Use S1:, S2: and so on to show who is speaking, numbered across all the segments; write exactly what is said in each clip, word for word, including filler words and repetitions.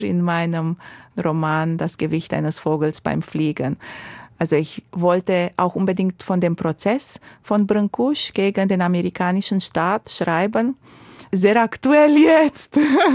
S1: in meinem Roman Das Gewicht eines Vogels beim Fliegen. Also ich wollte auch unbedingt von dem Prozess von Brancusi gegen den amerikanischen Staat schreiben. Sehr aktuell jetzt.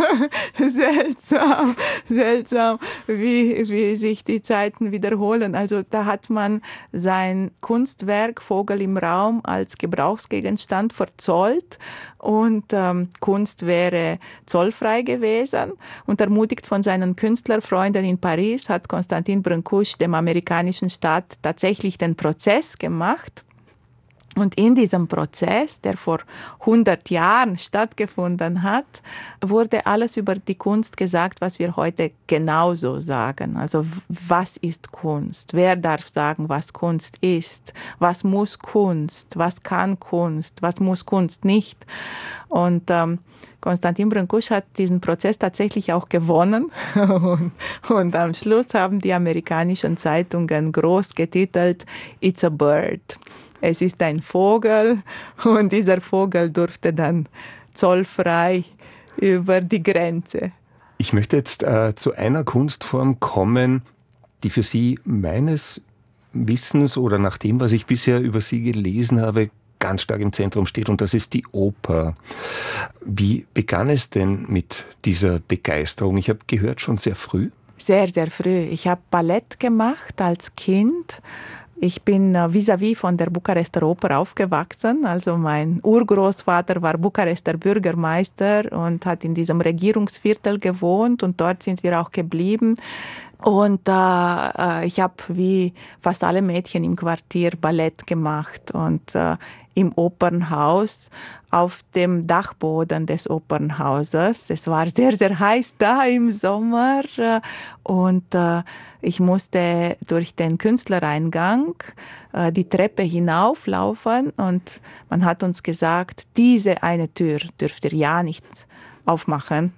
S1: seltsam, seltsam, wie, wie sich die Zeiten wiederholen. Also da hat man sein Kunstwerk Vogel im Raum als Gebrauchsgegenstand verzollt und ähm, Kunst wäre zollfrei gewesen. Und ermutigt von seinen Künstlerfreunden in Paris hat Constantin Brancusi dem amerikanischen Staat tatsächlich den Prozess gemacht. Und in diesem Prozess, der vor hundert Jahren stattgefunden hat, wurde alles über die Kunst gesagt, was wir heute genauso sagen. Also was ist Kunst? Wer darf sagen, was Kunst ist? Was muss Kunst? Was kann Kunst? Was muss Kunst nicht? Und ähm, Constantin Brancusi hat diesen Prozess tatsächlich auch gewonnen. und, und am Schluss haben die amerikanischen Zeitungen groß getitelt, "It's a bird." Es ist ein Vogel und dieser Vogel durfte dann zollfrei über die Grenze.
S2: Ich möchte jetzt äh, zu einer Kunstform kommen, die für Sie meines Wissens oder nach dem, was ich bisher über Sie gelesen habe, ganz stark im Zentrum steht, und das ist die Oper. Wie begann es denn mit dieser Begeisterung? Ich habe gehört, schon sehr früh.
S1: Sehr, sehr früh. Ich habe Ballett gemacht als Kind. Ich bin vis-à-vis von der Bukarester Oper aufgewachsen. Also mein Urgroßvater war Bukarester Bürgermeister und hat in diesem Regierungsviertel gewohnt und dort sind wir auch geblieben. Und äh, ich habe wie fast alle Mädchen im Quartier Ballett gemacht und äh, im Opernhaus, auf dem Dachboden des Opernhauses. Es war sehr, sehr heiß da im Sommer äh, und äh, ich musste durch den Künstlereingang äh, die Treppe hinauflaufen und man hat uns gesagt, diese eine Tür dürft ihr ja nicht aufmachen.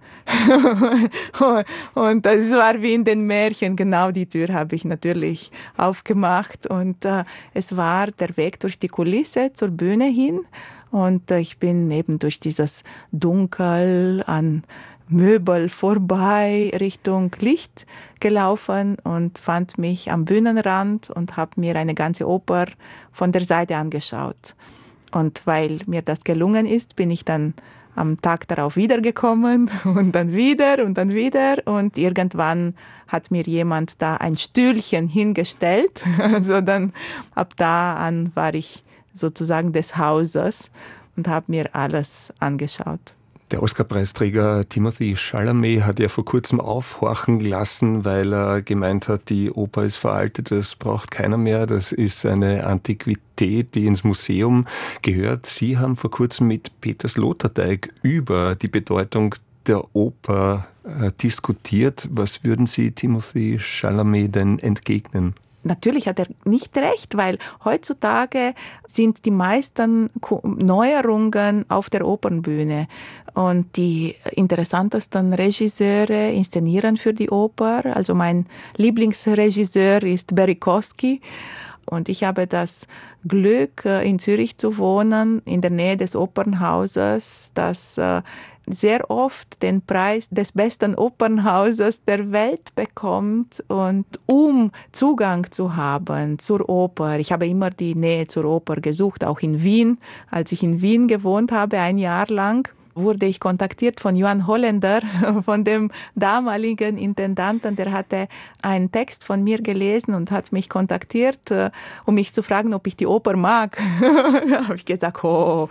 S1: Und das war wie in den Märchen, genau die Tür habe ich natürlich aufgemacht und äh, es war der Weg durch die Kulisse zur Bühne hin und äh, ich bin eben durch dieses Dunkel an Möbel vorbei Richtung Licht gelaufen und fand mich am Bühnenrand und habe mir eine ganze Oper von der Seite angeschaut. Und weil mir das gelungen ist, bin ich dann am Tag darauf wiedergekommen und dann wieder und dann wieder und irgendwann hat mir jemand da ein Stühlchen hingestellt. Also dann ab da an war ich sozusagen des Hauses und habe mir alles angeschaut.
S2: Der Oscar-Preisträger Timothée Chalamet hat ja vor kurzem aufhorchen lassen, weil er gemeint hat, die Oper ist veraltet, das braucht keiner mehr, das ist eine Antiquität, die ins Museum gehört. Sie haben vor kurzem mit Peter Sloterdijk über die Bedeutung der Oper äh, diskutiert. Was würden Sie Timothée Chalamet denn entgegnen?
S1: Natürlich hat er nicht recht, weil heutzutage sind die meisten Neuerungen auf der Opernbühne und die interessantesten Regisseure inszenieren für die Oper. Also mein Lieblingsregisseur ist Berikowski und ich habe das Glück, in Zürich zu wohnen, in der Nähe des Opernhauses, das sehr oft den Preis des besten Opernhauses der Welt bekommt. Und um Zugang zu haben zur Oper, ich habe immer die Nähe zur Oper gesucht, auch in Wien. Als ich in Wien gewohnt habe, ein Jahr lang, wurde ich kontaktiert von Johann Holländer, von dem damaligen Intendanten. Der hatte einen Text von mir gelesen und hat mich kontaktiert, um mich zu fragen, ob ich die Oper mag. Da habe ich gesagt, oh,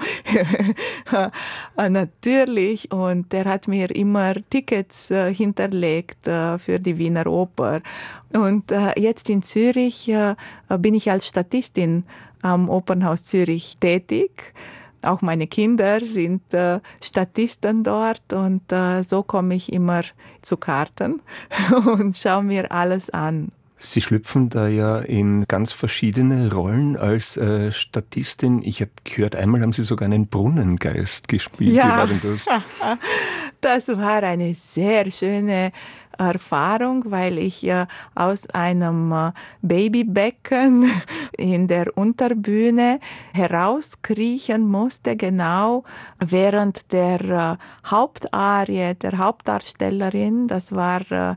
S1: natürlich. Und der hat mir immer Tickets hinterlegt für die Wiener Oper. Und jetzt in Zürich bin ich als Statistin am Opernhaus Zürich tätig. Auch meine Kinder sind äh, Statisten dort und äh, so komme ich immer zu Karten und schaue mir alles an.
S2: Sie schlüpfen da ja in ganz verschiedene Rollen als äh, Statistin. Ich habe gehört, einmal haben Sie sogar einen Brunnengeist gespielt.
S1: Ja,
S2: Wie war denn das?
S1: das war eine sehr schöne Erfahrung, weil ich ja aus einem äh, Babybecken in der Unterbühne herauskriechen musste, genau während der äh, Hauptarie der Hauptdarstellerin. Das war äh,